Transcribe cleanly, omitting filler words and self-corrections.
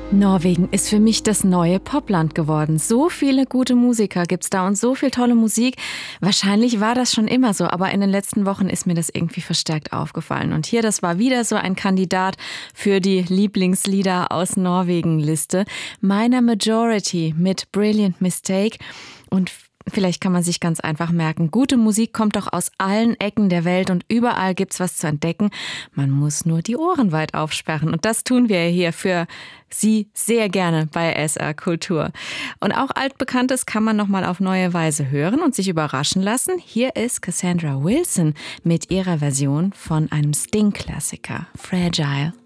Norwegen ist für mich das neue Popland geworden. So viele gute Musiker gibt's da und so viel tolle Musik. Wahrscheinlich war das schon immer so, aber in den letzten Wochen ist mir das irgendwie verstärkt aufgefallen. Und hier, das war wieder so ein Kandidat für die Lieblingslieder aus Norwegen-Liste. Meiner Majority mit Brilliant Mistake. Und vielleicht kann man sich ganz einfach merken, gute Musik kommt doch aus allen Ecken der Welt und überall gibt's was zu entdecken. Man muss nur die Ohren weit aufsperren und das tun wir hier für Sie sehr gerne bei SR Kultur. Und auch Altbekanntes kann man nochmal auf neue Weise hören und sich überraschen lassen. Hier ist Cassandra Wilson mit ihrer Version von einem Sting-Klassiker, Fragile.